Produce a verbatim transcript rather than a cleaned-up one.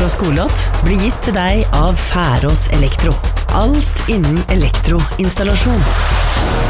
Ukas skolelåt blir gitt til deg av Færås Elektro. Alt innen elektroinstallasjon.